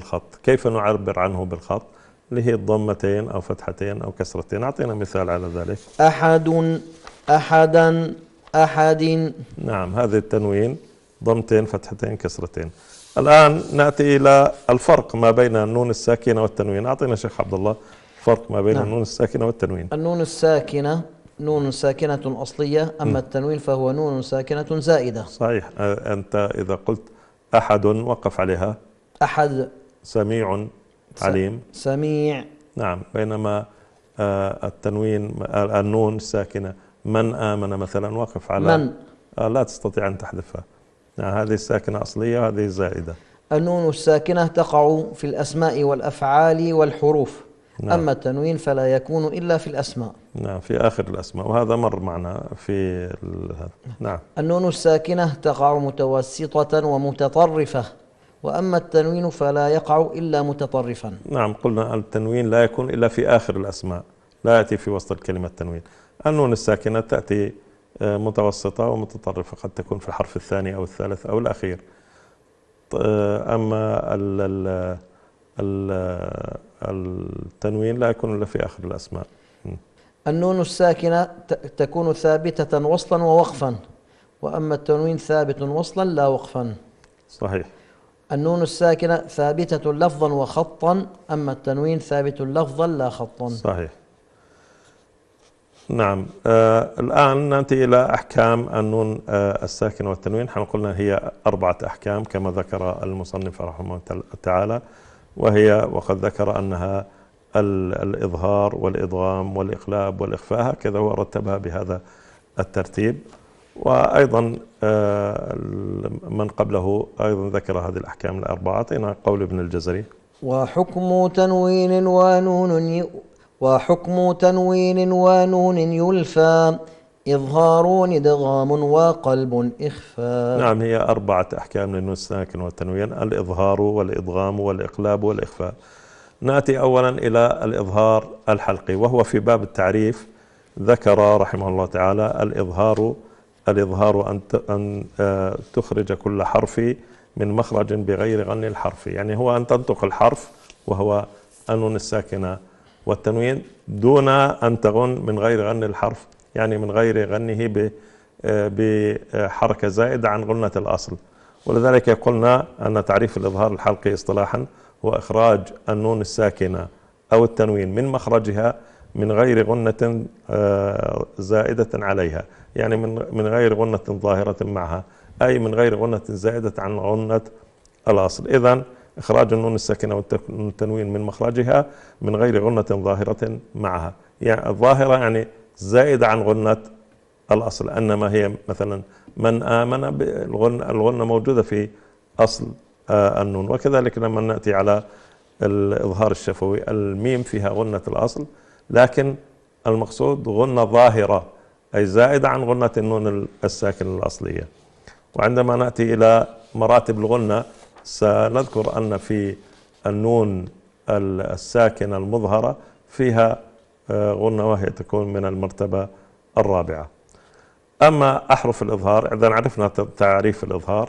بالخط. كيف نعبر عنه بالخط؟ اللي هي الضمتين أو فتحتين أو كسرتين. أعطينا مثال على ذلك. أحد، أحدا، أحد. نعم، هذا التنوين، ضمتين فتحتين كسرتين. الآن نأتي إلى الفرق ما بين النون الساكنة والتنوين. أعطينا شيخ عبد الله الفرق ما بين نعم. النون الساكنة والتنوين. النون الساكنة نون ساكنة أصلية، أما التنوين فهو نون ساكنة زائدة. صحيح. أنت إذا قلت أحد وقف عليها، أحد سميع عليم. سميع. نعم. بينما التنوين النون الساكنة من آمن مثلا وقف على من، لا تستطيع أن تحذفها. نعم، هذه الساكنة أصلية وهذه زائدة. النون الساكنة تقع في الأسماء والأفعال والحروف. نعم. أما التنوين فلا يكون إلا في الأسماء. نعم، في آخر الأسماء، وهذا مر معنا في نعم. النون الساكنة تقع متوسطة ومتطرفة، وأما التنوين فلا يقع إلا متطرفا. نعم، قلنا التنوين لا يكون إلا في آخر الأسماء، لا يأتي في وسط الكلمة التنوين. النون الساكنة تأتي متوسطة ومتطرفة، قد تكون في الحرف الثاني أو الثالث أو الأخير. أما التنوين لا يكون إلا في آخر الأسماء. النون الساكنة تكون ثابتة وصلا ووقفا، وأما التنوين ثابت وصلا لا وقفا. صحيح. النون الساكنة ثابتة لفظا وخطا، أما التنوين ثابت لفظا لا خطا. صحيح. نعم. الآن نأتي إلى أحكام النون الساكنة والتنوين. احنا قلنا هي 4 أحكام كما ذكر المصنف رحمه الله تعالى، وقد ذكر أنها الإظهار والإدغام والإقلاب والإخفاء، هكذا هو رتبها بهذا الترتيب. وأيضا من قبله أيضا ذكر هذه الأحكام ال4. أعطينا قول ابن الجزري. وحكم تنوين ونون يلفى، إظهار إدغام وقلب إخفاء. نعم، هي 4 أحكام للنون الساكن والتنوين: الإظهار والإدغام والإقلاب والإخفاء. نأتي أولا إلى الإظهار الحلقي، وهو في باب التعريف ذكر رحمه الله تعالى الإظهار أن تخرج كل حرف من مخرج بغير غن الحرف، يعني هو أن تنطق الحرف وهو النون الساكنة والتنوين دون أن تغن من غير غن الحرف، يعني من غير غنه بحركة زائدة عن غنة الأصل. ولذلك قلنا أن تعريف الإظهار الحلقي اصطلاحا هو إخراج النون الساكنة أو التنوين من مخرجها من غير غنة زائدة عليها، يعني من غير غنة ظاهرة معها، أي من غير غنة زائدة عن غنة الأصل. إذن إخراج النون الساكنة والتنوين من مخرجها من غير غنة ظاهرة معها، يعني الظاهرة يعني زائدة عن غنة الأصل. أنما هي مثلا من آمن، الغنة موجودة في أصل النون. وكذلك لما نأتي على الإظهار الشفوي، الميم فيها غنة الأصل، لكن المقصود غنة ظاهرة أي زائدة عن غنة النون الساكنة الأصلية. وعندما نأتي إلى مراتب الغنة سنذكر أن في النون الساكنة المظهرة فيها غنة، وهي تكون من المرتبة 4. أما أحرف الإظهار، إذا عرفنا تعريف الإظهار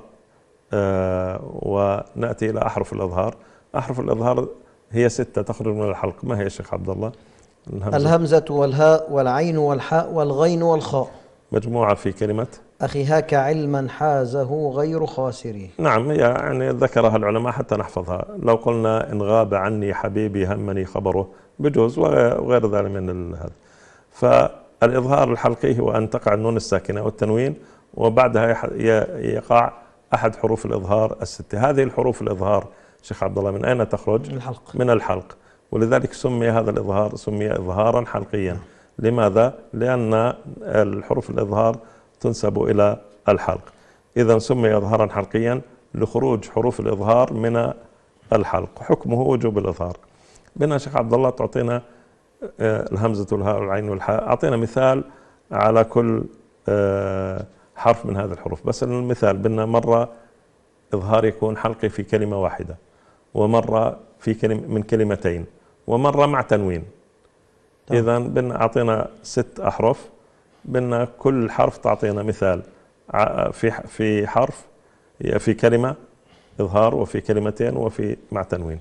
ونأتي إلى أحرف الإظهار. أحرف الإظهار هي 6 تخرج من الحلق. ما هي شيخ عبد الله؟ الهمزة والهاء والعين والحاء والغين والخاء، مجموعة في كلمة أخي هاك علما حازه غير خاسر. نعم، يعني ذكرها العلماء حتى نحفظها. لو قلنا إن غاب عني حبيبي همني خبره بجوز، وغير ذلك من هذا. فالإظهار الحلقي هو أن تقع النون الساكنة والتنوين وبعدها يقع أحد حروف الإظهار 6. هذه الحروف الإظهار شيخ عبد الله من أين تخرج؟ من الحلق. من الحلق. ولذلك سمي هذا الإظهار إظهارا حلقيا. لماذا؟ لأن الحروف الإظهار تنسب إلى الحلق، إذا سمي إظهارا حلقيا لخروج حروف الإظهار من الحلق. حكمه وجوب الإظهار. بنا شيخ عبد الله تعطينا الهمزة والهاء والعين والحاء. أعطينا مثال على كل حرف من هذه الحروف. بس المثال بنا مرة إظهار يكون حلقي في كلمة واحدة، ومرة في من كلمتين، ومرة مع تنوين. إذا بنا أعطينا 6 أحرف، بنا كل حرف تعطينا مثال في حرف في كلمة إظهار، وفي كلمتين، وفي مع تنوين.